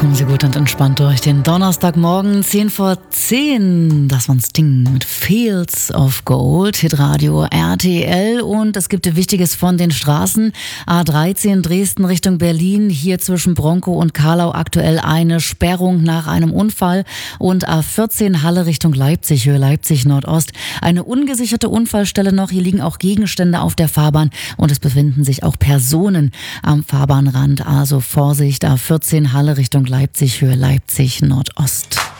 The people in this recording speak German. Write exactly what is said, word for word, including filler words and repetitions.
Kommen Sie gut und entspannt durch den Donnerstagmorgen, zehn vor zehn. Das war ein Sting mit Fields of Gold, Hitradio R T L. Und es gibt Wichtiges von den Straßen. A dreizehn Dresden Richtung Berlin, hier zwischen Bronkow und Karlau aktuell eine Sperrung nach einem Unfall. Und A vierzehn Halle Richtung Leipzig, Höhe Leipzig Nordost. Eine ungesicherte Unfallstelle noch. Hier liegen auch Gegenstände auf der Fahrbahn und es befinden sich auch Personen am Fahrbahnrand. Also Vorsicht, A vierzehn Halle Richtung Leipzig, Höhe Leipzig Nordost.